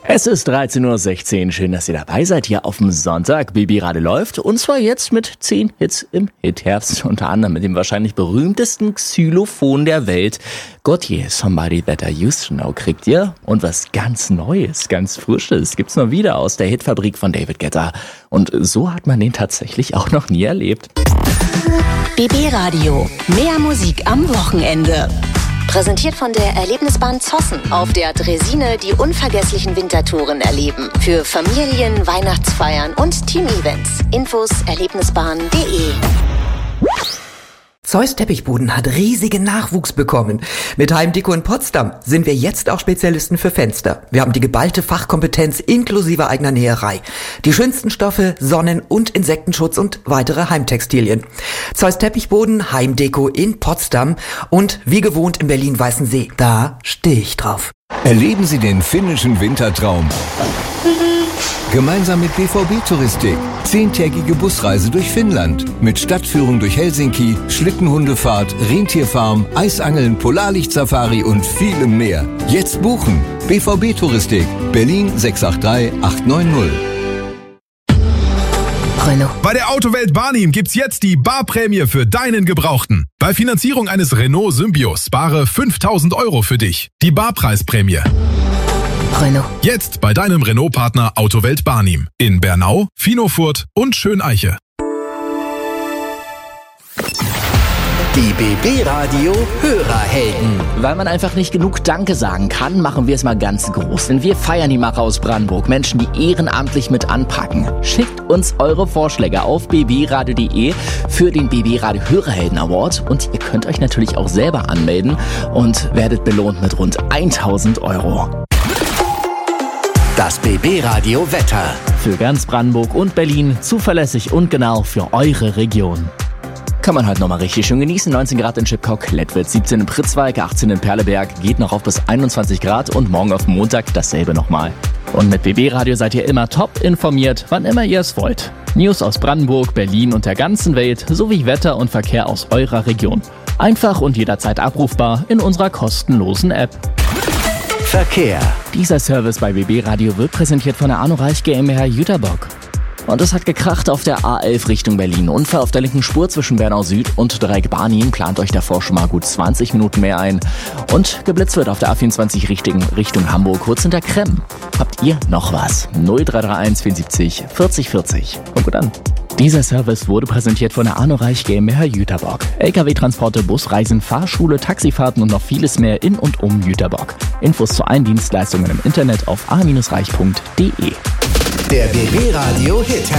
Es ist 13:16 Uhr. Schön, dass ihr dabei seid hier auf dem Sonntag. BB Radio läuft. Und zwar jetzt mit 10 Hits im Hitherbst. Unter anderem mit dem wahrscheinlich berühmtesten Xylophon der Welt. Gotye, Somebody That I Used to Know, kriegt ihr. Und was ganz Neues, ganz Frisches gibt's noch wieder aus der Hitfabrik von David Guetta. Und so hat man den tatsächlich auch noch nie erlebt. BB Radio. Mehr Musik am Wochenende. Präsentiert von der Erlebnisbahn Zossen. Auf der Draisine die unvergesslichen Wintertouren erleben. Für Familien, Weihnachtsfeiern und Team-Events. Infos erlebnisbahn.de. Zeus Teppichboden hat riesigen Nachwuchs bekommen. Mit Heimdeko in Potsdam sind wir jetzt auch Spezialisten für Fenster. Wir haben die geballte Fachkompetenz inklusive eigener Näherei. Die schönsten Stoffe, Sonnen- und Insektenschutz und weitere Heimtextilien. Zeus Teppichboden, Heimdeko in Potsdam und wie gewohnt in Berlin-Weißensee. Da stehe ich drauf. Erleben Sie den finnischen Wintertraum. Gemeinsam mit BVB Touristik. 10-tägige Busreise durch Finnland. Mit Stadtführung durch Helsinki, Schlittenhundefahrt, Rentierfarm, Eisangeln, Polarlichtsafari und vielem mehr. Jetzt buchen. BVB Touristik. Berlin 683 890. Renault. Bei der Autowelt Barnim gibt's jetzt die Barprämie für deinen Gebrauchten. Bei Finanzierung eines Renault Symbio spare 5.000 € für dich. Die Barpreisprämie. Renault. Jetzt bei deinem Renault-Partner Autowelt Barnim. In Bernau, Finofurt und Schöneiche. Die BB Radio Hörerhelden. Weil man einfach nicht genug Danke sagen kann, machen wir es mal ganz groß. Denn wir feiern die Macher aus Brandenburg. Menschen, die ehrenamtlich mit anpacken. Schickt uns eure Vorschläge auf bbradio.de für den BB Radio Hörerhelden Award. Und ihr könnt euch natürlich auch selber anmelden und werdet belohnt mit rund 1.000 €. Das BB Radio Wetter. Für ganz Brandenburg und Berlin zuverlässig und genau für eure Region. Kann man halt nochmal richtig schön genießen. 19 Grad in Schipkock, Lettwitz, 17 in Pritzwalk, 18 in Perleberg, geht noch auf bis 21 Grad und morgen auf Montag dasselbe nochmal. Und mit BB Radio seid ihr immer top informiert, wann immer ihr es wollt. News aus Brandenburg, Berlin und der ganzen Welt sowie Wetter und Verkehr aus eurer Region. Einfach und jederzeit abrufbar in unserer kostenlosen App. Verkehr. Dieser Service bei BB Radio wird präsentiert von der Arno Reich GmbH Jüterbock. Und es hat gekracht auf der A11 Richtung Berlin. Unfall auf der linken Spur zwischen Bernau Süd und Dreieck Barnim. Plant euch davor schon mal gut 20 Minuten mehr ein. Und geblitzt wird auf der A24 Richtung Hamburg, kurz hinter Kremm. Habt ihr noch was? 0331 74 40 40. Kommt gut an. Dieser Service wurde präsentiert von der Arno Reich GmbH Jüterbock. LKW-Transporte, Busreisen, Fahrschule, Taxifahrten und noch vieles mehr in und um Jüterbock. Infos zu allen Dienstleistungen im Internet auf a-reich.de. Der BB Radio Hit